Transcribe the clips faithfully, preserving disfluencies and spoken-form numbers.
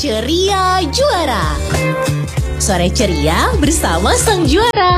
Ceria Juara. Sore ceria bersama sang juara.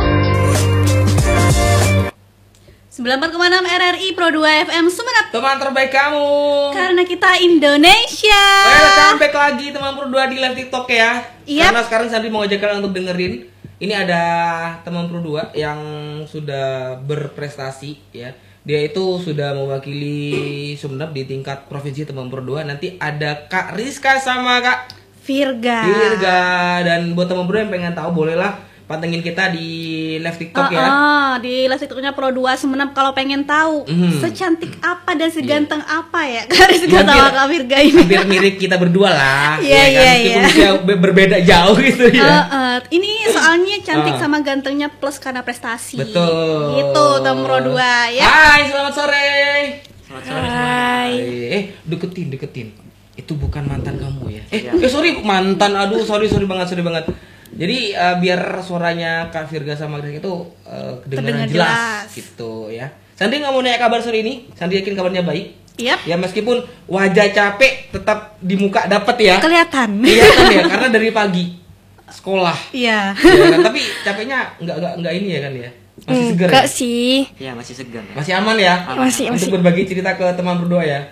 sembilan puluh empat koma enam R R I Pro dua F M Sumeneb. Teman terbaik kamu. Karena kita Indonesia. Welcome back lagi teman Pro dua di live TikTok ya. Yep. Karena sekarang Sandri mau ngajak kalian untuk dengerin. Ini ada teman Pro dua yang sudah berprestasi ya. Dia itu sudah mewakili Sumeneb di tingkat provinsi teman Pro dua. Nanti ada Kak Rizka sama Kak Virga. Virga. Dan buat teman Pro yang pengen tahu bolehlah pantengin kita di live TikTok uh, ya. Uh, di live TikToknya Pro dua Sumeneb kalau pengen tahu mm. secantik apa dan seganteng yeah. apa ya Kak Rizka sama Kak Virga ini. Hampir mirip kita berdua lah. Iya iya iya. Meskipun usia berbeda jauh gitu ya. Uh, uh, ini soalnya cantik uh. sama gantengnya plus karena prestasi. Betul. Itu teman Pro dua ya. Hai, selamat sore. Selamat sore. Hai. Eh, deketin, deketin. Itu bukan mantan kamu ya? Eh, ya. eh sorry mantan. Aduh, sorry sorry banget, sorry banget. Jadi uh, biar suaranya Kak Virga sama Greg itu uh, kedengaran jelas, jelas gitu ya. Sandri nggak mau nanya kabar sore ini. Sandri yakin kabarnya baik. Yep. Ya meskipun wajah capek tetap di muka dapat ya. Kelihatan. Kelihatan ya karena dari pagi sekolah. Iya. Ya, kan? Tapi capeknya nggak nggak nggak ini ya kan ya. Masih segar. Enggak ya? sih. Iya masih segar. Ya. Masih aman ya. Aman. Masih Untuk masih. berbagi cerita ke teman berdua ya.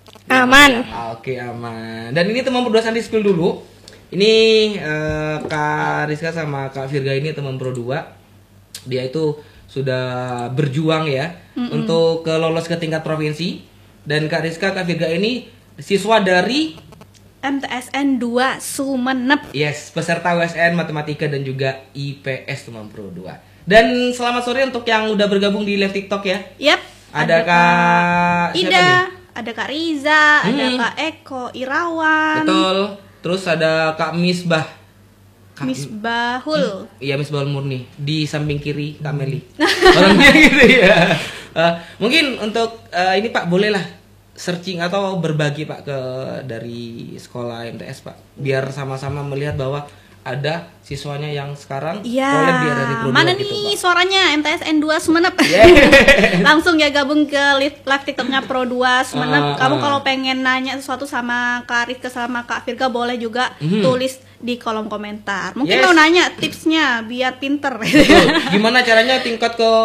Aman. Ah, Oke aman. Dan ini teman berdua Sandri School dulu. Ini uh, Kak Rizka sama Kak Virga ini teman Pro dua. Dia itu sudah berjuang ya mm-mm. untuk ke lolos ke tingkat provinsi. Dan Kak Rizka, Kak Virga ini siswa dari M T S N dua Sumeneb. Yes, peserta U S N Matematika dan juga I P S teman Pro dua. Dan selamat sore untuk yang udah bergabung di live TikTok ya. Yap. Ada, ada Kak Ida, ada Kak Riza, hmm. ada Kak Eko, Irawan. Betul. Terus ada Kak Misbah. Kak Misbahul. Iya, Misbahul Murni. Di samping kiri Kak Meli. Orangnya gitu ya. Uh, mungkin untuk uh, ini Pak bolehlah searching atau berbagi Pak ke dari sekolah M T S Pak. Biar sama-sama melihat bahwa ada siswanya yang sekarang ya, oleh biar dari Pro dua mana gitu, nih Pak. Suaranya M T S N dua Sumeneb. Yeah. Langsung ya gabung ke live, live TikToknya Pro dua Sumeneb. Uh, Kamu uh. kalau pengen nanya sesuatu sama Kak Rizka sama Kak Virga boleh juga mm. tulis di kolom komentar. Mungkin yes. mau nanya tipsnya biar pinter. Betul. Gimana caranya tingkat ke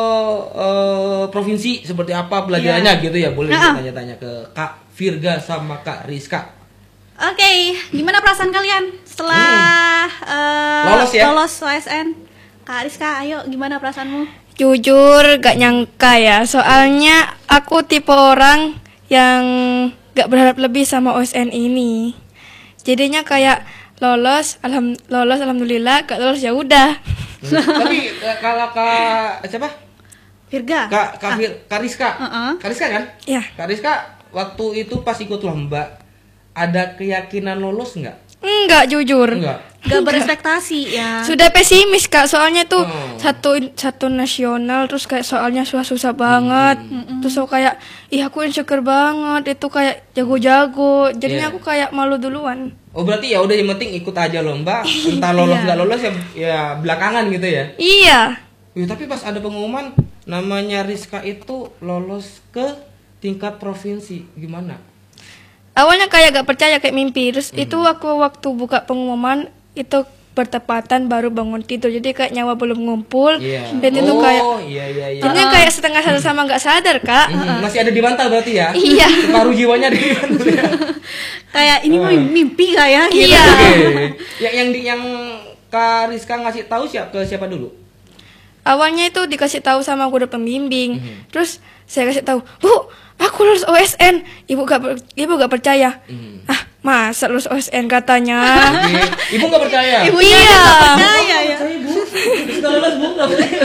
uh, provinsi seperti apa pelajarannya yeah. gitu ya. Boleh uh. tanya-tanya ke Kak Virga sama Kak Rizka. Oke, okay. Gimana perasaan kalian setelah hmm. uh, lolos ya? Lolos U S N? Kak Rizka, ayo gimana perasaanmu? Jujur gak nyangka ya, soalnya aku tipe orang yang gak berharap lebih sama U S N ini. Jadinya kayak lolos, alham, lolos alhamdulillah, gak lolos ya udah. Hmm. Tapi kalau Kak siapa? Virga. Kak Kak, ah. Kak Rizka. Uh-uh. Kak Rizka kan? Iya. Kak Rizka waktu itu pas ikut lomba ada keyakinan lolos nggak? Enggak, jujur. Enggak. Enggak berekspektasi ya. Sudah pesimis Kak, soalnya tuh oh. satu satu nasional terus kayak soalnya susah-susah banget. Hmm. Terus aku kayak, ih aku insecure banget, itu kayak jago-jago. Jadinya yeah. aku kayak malu duluan. Oh berarti ya udah yang penting ikut aja lomba, entah lolos nggak lolos ya, ya belakangan gitu ya. Iya. Ya, tapi pas ada pengumuman namanya Rizka itu lolos ke tingkat provinsi, gimana? Awalnya kayak gak percaya, kayak mimpi. Terus mm. itu aku waktu buka pengumuman itu bertepatan baru bangun tidur, jadi kayak nyawa belum ngumpul. Yeah. Dan itu oh, kayak iya, iya, iya. jadinya kayak setengah sadar sama gak sadar Kak. Mm-hmm. Masih ada di bantal berarti ya? Iya. Separuh jiwanya di bantal ya. Kayak ini mah uh. mimpi gak ya? Iya. Okay. Yang yang di, yang Kak Rizka ngasih tahu siapa ke siapa dulu? Awalnya itu dikasih tahu sama guru pembimbing. Mm-hmm. Terus saya kasih tahu, "Bu, aku lulus U S N." Ibu gak ibu gak percaya. Mm. Ah, masa lulus U S N katanya? Ibu gak percaya? Ibu iya. Gak percaya ya. Ibu. Sudah lulus Bu gak percaya.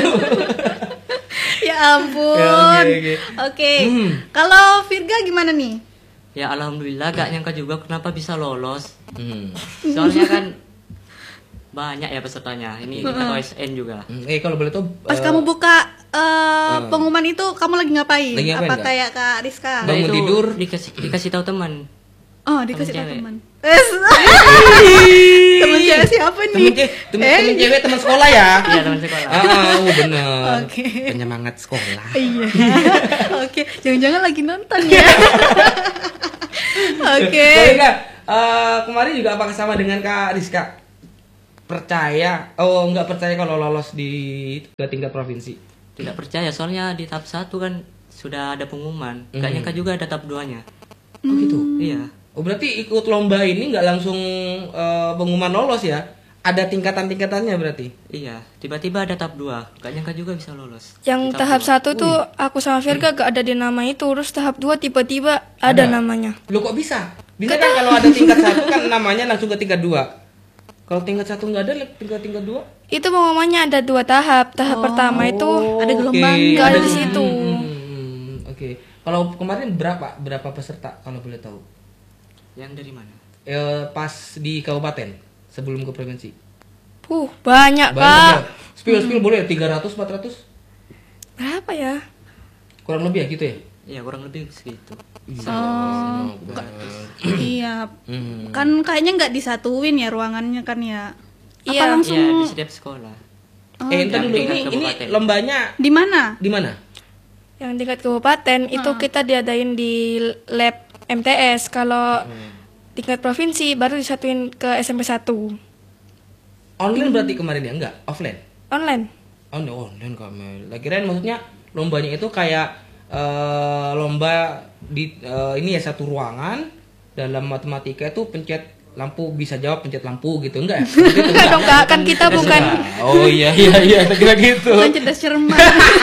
Ya ampun. Ya, oke. Okay, okay. okay. hmm. Kalau Virga gimana nih? Ya alhamdulillah gak nyangka juga kenapa bisa lolos. Hmm. Soalnya kan banyak ya pesertanya. Ini kita U S N juga. Hmm. Eh kalau boleh tuh pas uh, kamu buka uh, uh, pengumuman itu kamu lagi ngapain? Lagi ngapain apa gak? Kayak Kak Rizka? Bangun itu tidur dikasih dikasih tahu teman. Oh, dikasih tahu teman. Temen cewek siapa nih? Temen, temen, eh? temen cewek temen sekolah ya? Iya teman sekolah. Ah, oh bener. Oke. Okay. Penyemangat sekolah. Iya. Oke, okay. Jangan-jangan lagi nonton ya. Oke. Okay. eh, kemarin juga apakah sama dengan Kak Rizka? Percaya? Oh, nggak percaya kalau lolos di ke tingkat provinsi? Tidak percaya, soalnya di tahap satu kan sudah ada pengumuman. Hmm. Gak nyangka juga ada tahap duanya. Oh gitu. Iya. Oh berarti ikut lomba ini nggak langsung eh, pengumuman lolos ya? Ada tingkatan-tingkatannya berarti? Iya, tiba-tiba ada tahap dua. Gak nyangka juga bisa lolos. Yang Di tahap dua. satu tuh aku sama Virga gak ada di nama itu, terus tahap dua tiba-tiba ada, namanya. Lo kok bisa? Bisa kan kalau ada tingkat satu kan namanya langsung ke tingkat dua. Kalau tingkat satu nggak ada, tingkat tingkat dua? Itu pengumumannya ada dua tahap. Tahap pertama itu ada gelombang, Oke, nggak ada ada di situ. Hmm, Oke. Kalau kemarin berapa berapa peserta kalau boleh tahu? Yang dari mana? Eh, pas di kabupaten sebelum ke provinsi. Puh, banyak, Banyak Kak. ya? Spill spill boleh tiga ratus empat ratus? Berapa ya? Kurang lebih ya gitu ya? Iya, kurang lebih segitu. Oh, iya. Hmm. Kan kayaknya nggak disatuin ya ruangannya kan ya. Apa Iya. langsung Iya, di setiap sekolah. eh, entar yang dulu tingkat ini ini kabupaten. lombanya di mana? di mana? Yang tingkat kabupaten itu kita diadain di lab M T S. Kalau tingkat provinsi baru disatuin ke S M P satu. Online berarti kemarin ya? Enggak, offline. Online. Oh, no, online kami. Lah kirain maksudnya lombanya itu kayak eh, lomba di eh, ini ya satu ruangan dalam matematika itu pencet lampu bisa jawab pencet lampu gitu enggak ya? Seperti itu, Enggak dong, Kak. Kan kita Cerdas bukan cermat. Oh iya iya iya saya kira gitu. Bukan cerdas cermat.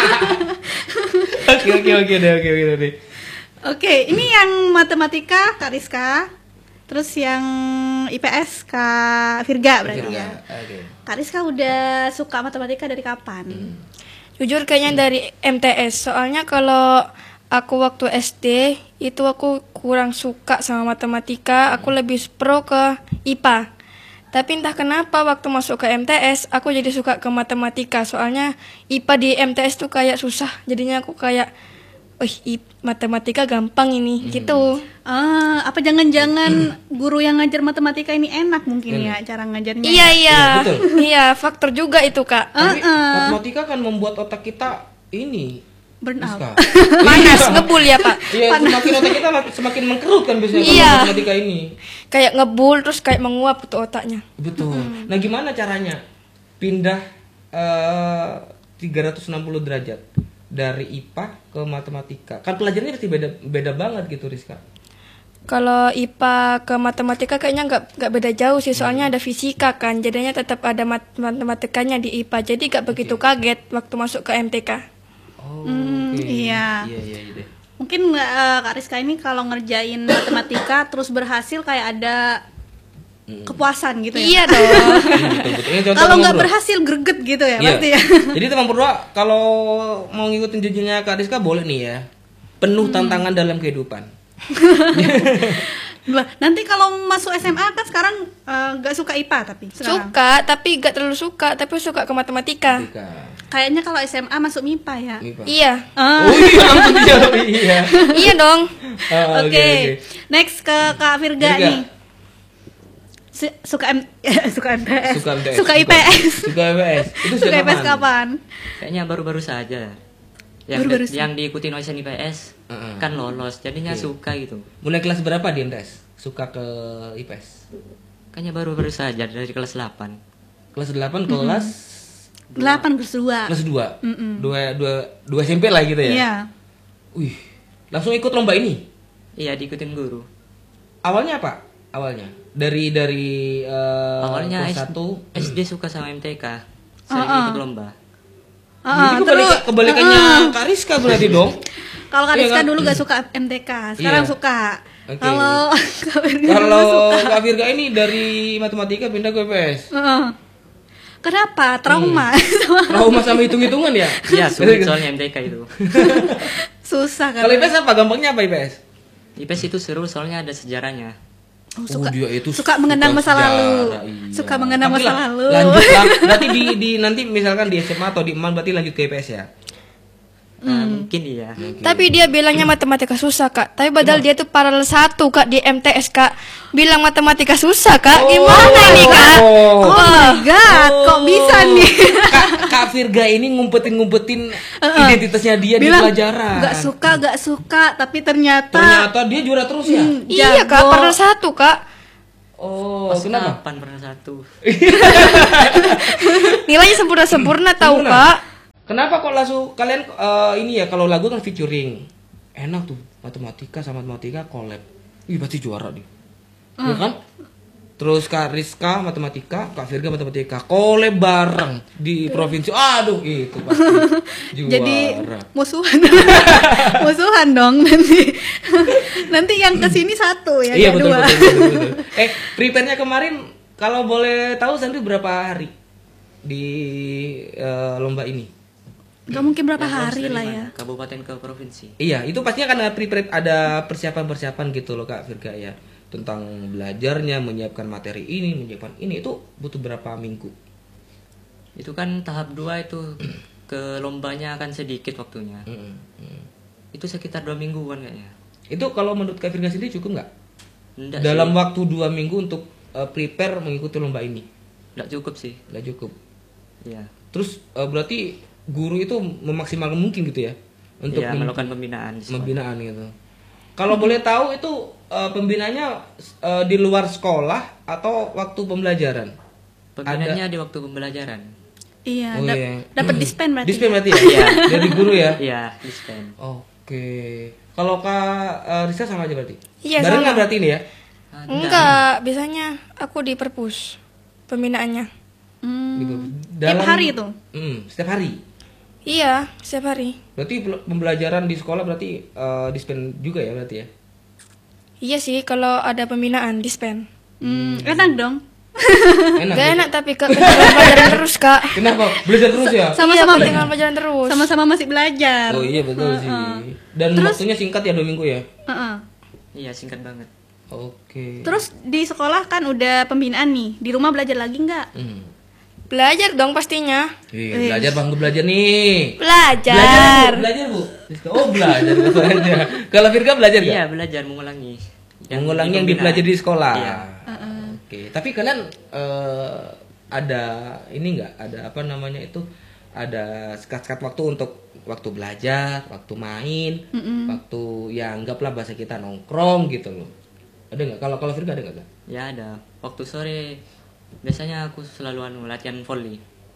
Oke oke oke deh oke oke deh. Oke, ini yang matematika Kak Rizka. Terus yang I P S Kak Virga berarti ya. Oke. Kak Rizka udah suka matematika dari kapan? jujur kayaknya dari M T S. Soalnya kalau aku waktu S D itu aku kurang suka sama matematika, aku lebih pro ke I P A. Tapi entah kenapa waktu masuk ke M T S aku jadi suka ke matematika. Soalnya I P A di M T S tuh kayak susah. Jadinya aku kayak, "Wih, matematika gampang ini." Gitu. Ah, apa jangan-jangan guru yang ngajar matematika ini enak mungkin ya cara ngajarnya? Iya, iya. Iya, betul. Iya, faktor juga itu, Kak. Tapi Uh-uh. matematika kan membuat otak kita ini Burn out. Rizka. Panas, ngebul ya, Pak. Iya, semakin otak kita mak- semakin mengkerut kan biasanya kalau Iya. matematika ini. Kayak ngebul terus kayak menguap tuh otaknya. Betul. Nah, gimana caranya pindah eh, tiga ratus enam puluh derajat dari I P A ke matematika? Kan pelajarannya pasti beda beda banget gitu, Rizka. Kalau I P A ke matematika kayaknya nggak nggak beda jauh sih, soalnya ada fisika kan, jadinya tetap ada mat- matematikanya di I P A, jadi nggak begitu kaget waktu masuk ke M T K. Oh, Hmm, oke. iya. Iya, iya, iya deh. Mungkin eh, Kak Rizka ini kalau ngerjain matematika terus berhasil kayak ada kepuasan gitu ya. Iya dong. Betul, betul. Ini contoh Kalau teman nggak berdua. berhasil greget gitu ya Iya. pasti ya. Jadi teman berdua kalau mau ngikutin jenjangnya Kak Rizka boleh nih ya. Penuh tantangan dalam kehidupan. Lah, nanti kalau masuk S M A kan sekarang eh, nggak suka I P A tapi sekarang. Suka, tapi nggak terlalu suka, tapi suka ke matematika. Rizka. Kayaknya kalau S M A masuk M I P A ya. M I P A. Iya, Ah. Oh iya, langsung dijawab iya. iya dong. Ah, Oke. Next ke Kak Virga Virga. nih. Su- suka M suka M T S. Suka M T S. Suka I P S. Suka I P S. Itu Suka sejak I P S kapan? kapan? Kayaknya baru-baru saja. Yang Baru-baru yang diikutin O S N I P S Heeh. kan lolos, jadinya suka gitu. Mulai kelas berapa di M T S? Suka ke I P S? Kayaknya baru-baru saja dari kelas delapan. Kelas delapan kelas delapan plus dua. kelas dua. Dua dua dua S M P lah gitu ya. Iya. Wih. Langsung ikut lomba ini. Iya, diikutin guru. Awalnya apa? Awalnya dari dari eh, Awalnya kelas S- satu. S D suka sama M T K. Saya Ah, ah. ikut lomba. Ah, Jadi terus kebalik- kebalikannya Kak Rizka berarti dong. kalau Kak Iya Rizka kan? dulu gak suka M T K, sekarang Iya. suka. Oke. Kalau Kak Virga dulu Kalau suka. Kak Virga ini dari matematika pindah ke I P S. Heeh. Kenapa? Trauma. Hmm. Trauma sama hitung-hitungan ya? Iya, sulit soalnya M T K itu. Susah kan. Kalau I P S apa? Gampangnya apa I P S? I P S itu seru soalnya ada sejarahnya. Oh, suka, dia itu suka mengenang masa sejarah, lalu. iya. Suka mengenang Tapi masa lah, lalu. Lanjut lah. Berarti di, di nanti misalkan di S M A atau di M A N berarti lanjut ke I P S ya? Nah, mungkin iya. Tapi dia bilangnya matematika susah, Kak. Tapi padahal dia tuh paralel satu, Kak, di M T S, Kak. Bilang matematika susah, Kak. Gimana nih, Kak? Oh, Oh my god, kok bisa nih? Kak, Kak Virga ini ngumpetin-ngumpetin identitasnya dia Bilang di pelajaran. gak suka, gak suka, tapi ternyata Ternyata dia juara terus ya? Hmm, Iya, Kak, jago. paralel satu, Kak. Oh, Pas kenapa? kapan pernah satu? Nilainya sempurna-sempurna tahu, Sempurna. Kak. Kenapa kok langsung kalian eh, ini ya kalau lagu kan featuring. Enak tuh, matematika sama matematika collab. Ih, pasti juara nih. Iya kan? Terus Kak Rizka matematika, Kak Virga matematika, collab bareng di provinsi. Aduh, itu pasti juara. Jadi musuhan. Musuhan dong nanti. Nanti yang kesini satu ya, Iya nggak betul, dua. betul, betul, betul, betul. Eh, prepare-nya kemarin kalau boleh tahu Sandri berapa hari di eh, lomba ini? Gak mungkin berapa Yang lolos hari dari lah mana? ya. Kabupaten ke provinsi. Iya, itu pastinya kan ada prepare, ada persiapan-persiapan gitu loh Kak Virga ya. Tentang belajarnya, menyiapkan materi ini, menyiapkan ini itu butuh berapa minggu? Itu kan tahap dua itu ke lombanya akan sedikit waktunya. Mm, mm. Itu sekitar dua mingguan kayaknya. Itu kalau menurut Kak Virga sendiri cukup nggak? Nggak Dalam sih. waktu dua minggu untuk eh, prepare mengikuti lomba ini? Nggak cukup sih. Nggak cukup. Iya. Terus eh, berarti guru itu memaksimalkan mungkin gitu ya? Untuk Iya, mem- melakukan pembinaan di sekolah. pembinaan gitu. Kalau boleh tahu itu eh, pembinaannya eh, di luar sekolah atau waktu pembelajaran? Pembinaannya di waktu pembelajaran. Iya, Oh, dap- iya. dapat dispen berarti. Dispen berarti ya? Iya. Dari guru ya? Iya, dispen. Oke. Kalau Kak eh, Risa sama aja berarti? Iya, Bareng sama. nggak berarti ini ya? Ah, Enggak, biasanya aku di perpus pembinaannya. Hmm, Gitu. tiap hari itu. Hmm, setiap hari. Iya, setiap hari. Berarti pel- pembelajaran di sekolah berarti eh, dispen juga ya berarti ya? Iya sih, kalau ada pembinaan dispen. Hmm, enak dong. Enak. Gak ya? enak tapi Kak, ketinggalan pelajaran terus, Kak. Kenapa? Belajar terus ya? Sama-sama Iya, ketinggalan pelajaran terus. Sama-sama masih belajar. Oh iya betul sih. Dan waktunya singkat ya dua minggu ya? Heeh. Iya, singkat banget. Oke. Terus di sekolah kan udah pembinaan nih. Di rumah belajar lagi nggak? Hmm. Belajar dong pastinya. Ih, belajar bang, belajar nih. Belajar. Belajar bu, belajar bu. Oh belajar, belajar. Kalau Virga belajar nggak? Iya, belajar mengulangi. Mengulangi yang di pembinaan. dipelajari di sekolah. Iya. Oke. Tapi kalian eh, ada ini nggak? Ada apa namanya itu? Ada sekat-sekat waktu untuk waktu belajar, waktu main, waktu ya anggaplah bahasa kita nongkrong gitu loh. Ada nggak? Kalau kalau Virga ada nggak? Kak? Ya ada. Waktu sore biasanya aku selalu anu latihan volley.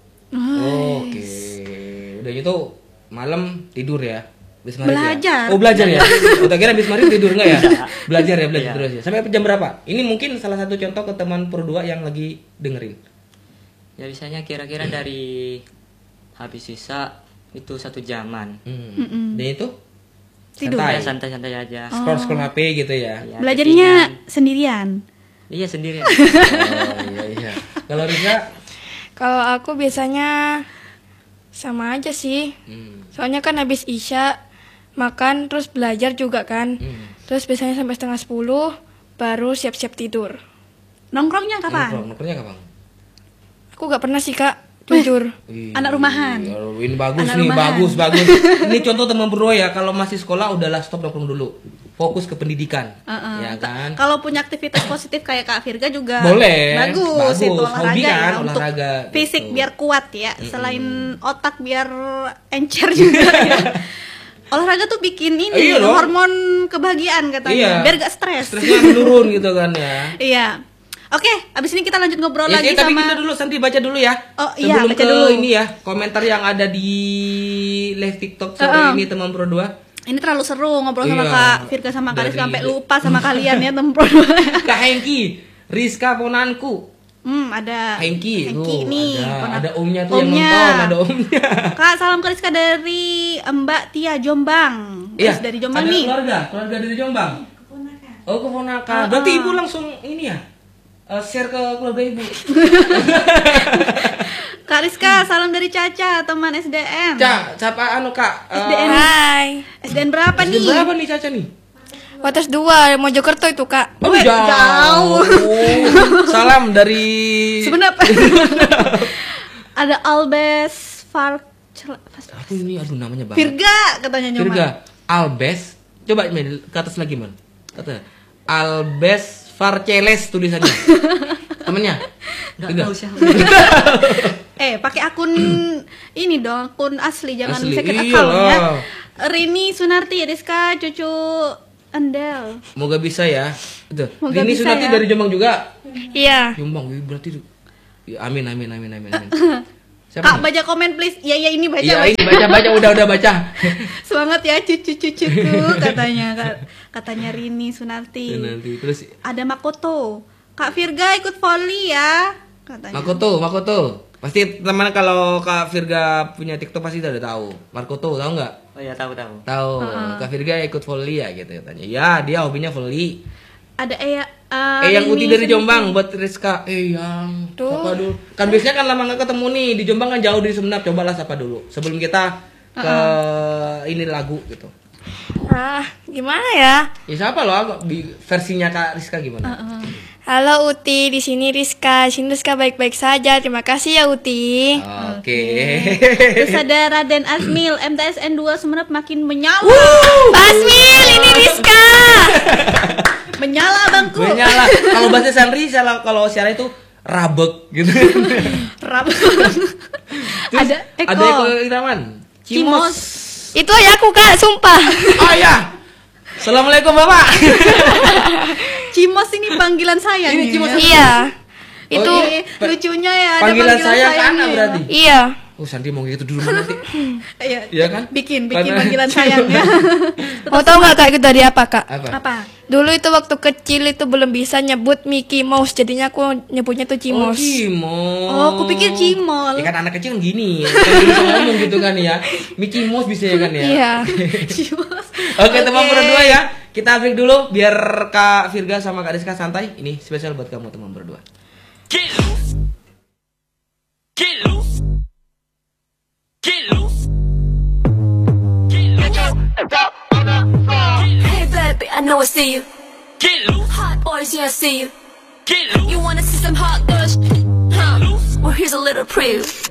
Oke. Udah gitu malam tidur ya. Habis maghrib Belajar. Ya? Oh belajar ya. Oh, tak kira habis maghrib tidur enggak ya? Belajar ya, belajar Iya. terus ya. Sampai jam berapa? Ini mungkin salah satu contoh ke teman Pro dua yang lagi dengerin. Ya biasanya kira-kira dari habis sisa itu satu jaman. Hmm. Dan itu Tidur. Ya santai. santai-santai aja. Scroll scroll H P gitu ya. Ya, Belajarnya chattingan. sendirian. Iya sendiri. Oh iya iya. Kalau Risa Kalau aku biasanya sama aja sih. hmm. Soalnya kan habis Isya makan terus belajar juga kan. Hmm. Terus biasanya sampai setengah sepuluh baru siap-siap tidur. Nongkrongnya kapan? Nongkrong, nongkrongnya kapan? Aku gak pernah sih Kak, jujur. Ih, Anak rumahan. Ini bagus Anak nih, rumahan. bagus, bagus. Ini contoh teman berdua ya, kalau masih sekolah udahlah stop nongkrong dulu. Fokus ke pendidikan. Heeh. Ya kan? Kalau punya aktivitas positif kayak Kak Virga juga Boleh. bagus, Bagus. itu olahraga Hobi kan, ya untuk olahraga, fisik gitu. biar kuat ya. Selain otak biar encer juga ya. Olahraga tuh bikin ini Iya dong. hormon kebahagiaan katanya, Iya. biar gak stres. Stresnya menurun gitu kan ya. Iya. Oke, abis ini kita lanjut ngobrol Ya, lagi eh, tapi sama kita dulu Santi baca dulu ya. Oh, iya, Sebelum baca ke dulu. ini ya, komentar yang ada di live TikTok sore Uh-uh. ini teman Pro dua. Ini terlalu seru ngobrol sama Iya. Kak Virga sama Kak Rizka Dari- sampai lupa sama kalian ya temen pro dua. Kak Hengki, Rizka ponanku. Hmm, ada Hengki, Hengki tuh, nih. ada, ponak- ada omnya tuh yang Omnya. nonton, ada omnya. Kak, salam ke Rizka dari Mbak Tia Jombang. Terus dari Jombang ada nih. keluarga, keluarga dari Jombang. Oh, keponakan. Berarti ibu langsung ini ya, eh, share ke keluarga ibu. Kak Rizka, salam dari Caca, teman S D M. Cak, siapa anu kak? Eh, S D M. Hai. S D M berapa S D nih? berapa nih Caca nih? Wates dua, Mojokerto itu Kak. Oh, Weh, jauh. Salam dari Sebenarnya ada Albes Far apa ini? Aduh namanya banget. Virga katanya nyoman. Virga. Albes. Coba Mel, ke atas lagi, Man. Kata. Albes Farceles tulisannya. Temennya? Nggak Virga. tahu siapa. Eh, pakai akun ini dong, akun asli, jangan Asli, second iyalah. account ya. Rini Sunarti, Rizka cucu Andel. Moga bisa ya. Itu. Moga Ini bisa Sunati ya. dari Jombang juga. Iya. Nyumbang, wih, berarti ya, amin amin amin amin amin. Siapa Kak nih? baca komen please. Ya ya ini baca. Iya baca. ini baca baca udah udah baca. Semangat ya cucu-cucuku katanya Kak- katanya Rini Sunarti. Nanti terus Ada Makoto. Kak Virga ikut volley ya katanya. Makoto, Makoto. Pasti teman kalau Kak Virga punya TikTok pasti udah tahu. Makoto tahu nggak? Oh ya, tahu tahu. Tahu. Kak Virga ikut volley ya gitu katanya. Ya, dia hobinya volley. Ada Eya uh, Eh yang Uti Rini dari Sunarti. Jombang buat Rizka. Eh yang Tuh. sapa dulu. Kan biasanya kan lama nggak ketemu nih di Jombang kan jauh dari Sumenep. Cobalah sapa dulu sebelum kita ke ini lagu gitu. Ah, gimana ya? Ya siapa loh agak bi- versinya Kak Rizka gimana? Halo Uti, di sini Rizka. Di sini Rizka baik-baik saja. Terima kasih ya Uti. Oke. Terus ada Raden Asmil, M T S N dua Sumenep makin menyala. Basmil, ini Rizka. Menyala bangku. Menyala. Kalau bahasa Sandri salah kalau siara itu rabek gitu. Rap. Terus Ada Eko. Ada Eko Irawan. Cimos. Itu ya aku Kak, sumpah. Oh ya. Assalamualaikum Bapak. Cimos ini panggilan sayang. Ini Cimos. Iya. Itu Oh, Ini lucunya ya ada Panggilan saya ke sayangnya anak ya. berarti. iya. Oh Sandi mau gitu dulu nanti. Iya. Iya kan? Bikin bikin Karena- panggilan sayangnya. Mau tahu nggak Kak itu dari apa Kak? Apa? Apa? Dulu itu waktu kecil itu belum bisa nyebut Mickey Mouse, jadinya aku nyebutnya tuh Oh, Cimos. Cimos. Oh, aku pikir Cimol. Ya kan anak kecil kan gini, kan bisa ngomong gitu kan ya. Mickey Mouse bisa ya kan ya. Iya. Cimos. Oke, teman berdua ya. Kita break dulu biar Kak Virga sama Kak Rizka santai. Ini spesial buat kamu teman berdua. Get loose. Get loose. Get loose. Get loose. Hey baby, I know I see you. Get loose. Hot boys, yeah I see you. Get loose. You wanna see some hot girls? Huh? Well here's a little preview.